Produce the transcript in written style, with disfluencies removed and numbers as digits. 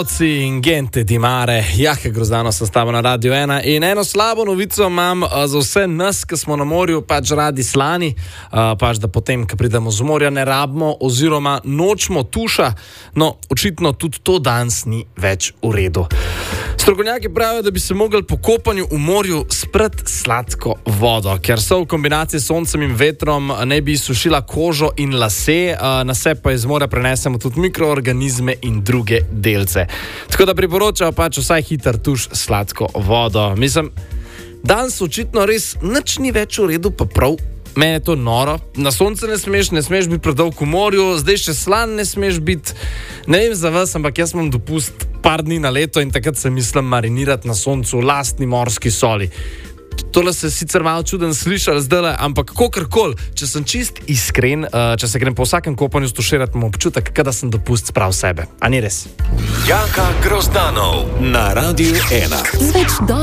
In gente di mare, Jaka Grozdano sem s tabo na Radio 1 in eno slabo novico imam za vse nas, ki smo na morju, pač radi slani, pač da potem, ko pridemo z morja, ne rabimo oziroma nočemo tuša, no, očitno tudi to danes ni več v redu. Strokovnjaki pravijo, da bi se mogli po kopanju v morju sprati sladko vodo, ker so v kombinaciji s soncem in vetrom ne bi sušila kožo in lase, na sebe pa iz morja prenesemo tudi mikroorganizme in druge delce. Tako da priporočajo pač vsaj hiter tuš sladko vodo. Mislim, danes očitno res nič ni več v redu, pa prav. Mene je to noro. Na sonce ne smeš biti predolg v morju, zdaj še slan ne smeš biti. Ne vem za vas, ampak jaz imam dopust par dni na leto in takrat se mislim marinirati na soncu v lastni morski soli. Tole se sicer malo čuden slišal zdaj, ampak kakorkoli, če sem čist iskren, če se grem po vsakem kopanju stuširati, imam občutek, da sem dopust sprav sebe. A ni res? Jaka Grozdanov na Radio 1.